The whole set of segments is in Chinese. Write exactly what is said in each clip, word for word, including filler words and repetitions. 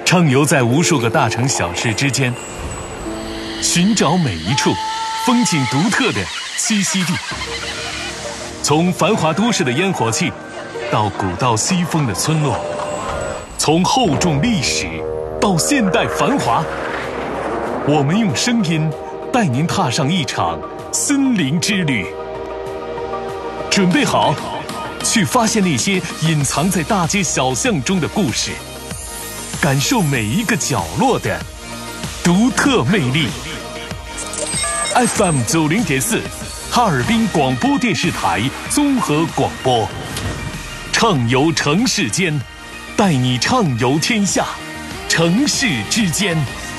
畅游在无数个大城小市之间，寻找每一处风景独特的栖息地。从繁华都市的烟火气，到古道西风的村落，从厚重历史到现代繁华，我们用声音带您踏上一场森林之旅。准备好，去发现那些隐藏在大街小巷中的故事，感受每一个角落的独特魅力。F M 九零点四，哈尔滨广播电视台综合广播，畅游城市间，带你畅游天下，城市之间。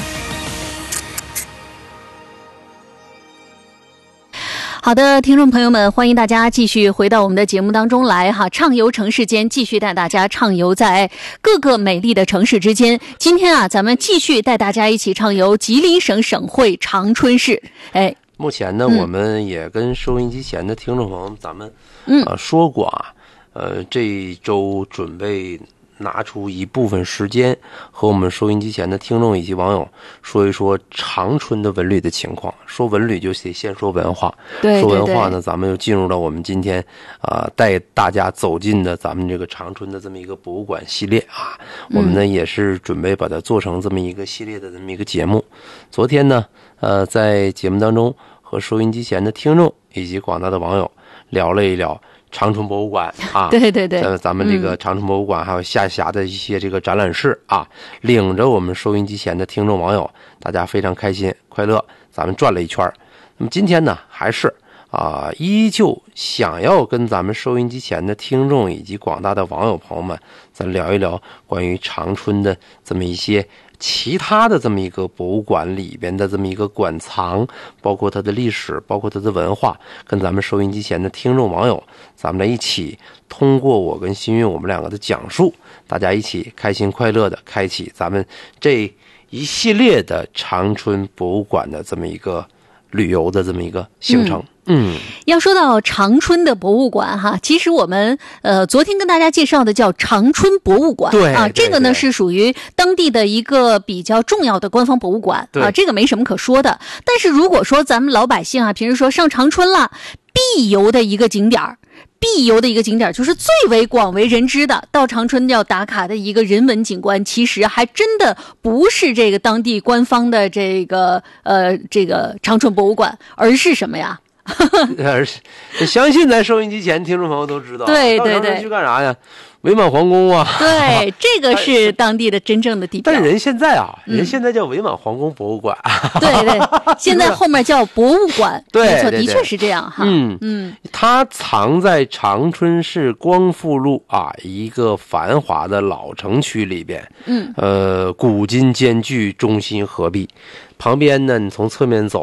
好的，听众朋友们，欢迎大家继续回到我们的节目当中来哈，畅游城市间，继续带大家畅游在各个美丽的城市之间。今天啊，咱们继续带大家一起畅游吉林省省会长春市。哎， 目前呢，嗯、我们也跟收音机前的听众朋友们，咱们嗯、 呃说过啊，呃，这一周准备拿出一部分时间和我们收音机前的听众以及网友说一说长春的文旅的情况。说文旅就得先说文化， 对对对， 说文化呢，咱们又进入了我们今天啊、呃、带大家走进的咱们这个长春的这么一个博物馆系列啊。我们呢、嗯、也是准备把它做成这么一个系列的这么一个节目。昨天呢，呃，在节目当中和收音机前的听众以及广大的网友聊了一聊长春博物馆啊， 对对对， 在咱们这个长春博物馆还有下辖的一些这个展览室啊，嗯、领着我们收音机前的听众网友，大家非常开心快乐，咱们转了一圈。那么今天呢，还是啊，依旧想要跟咱们收音机前的听众以及广大的网友朋友们，咱聊一聊关于长春的这么一些其他的这么一个博物馆里边的这么一个馆藏，包括它的历史，包括它的文化，跟咱们收音机前的听众网友，咱们来一起通过我跟新运我们两个的讲述，大家一起开心快乐的开启咱们这一系列的长春博物馆的这么一个旅游的这么一个行程。嗯， 要说到长春的博物馆哈，其实我们呃昨天跟大家介绍的叫长春博物馆， 对啊，这个呢对是属于当地的一个比较重要的官方博物馆啊，这个没什么可说的。但是如果说咱们老百姓啊，平时说上长春了，必游的一个景点儿。必游的一个景点就是最为广为人知的，到长春要打卡的一个人文景观，其实还真的不是这个当地官方的这个呃这个长春博物馆，而是什么呀？ 而是相信咱收音机前听众朋友都知道， 对对对， 去干啥呀？伪满皇宫啊！ 对，这个是当地的真正的地标。 但人现在啊，嗯、人现在叫伪满皇宫博物馆。 对对，现在后面叫博物馆。 对， 没错， 对对的确是这样哈。 嗯嗯， 它藏在长春市光复路啊一个繁华的老城区里边。 嗯， 呃，古今兼具，中心合璧。旁边呢，你从侧面走